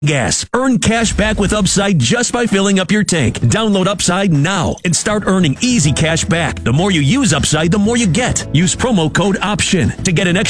gas. Earn cash back with Upside just by filling up your tank. Download Upside now and start earning easy cash back. The more you use Upside, the more you get. Use promo code OPTION to get an extra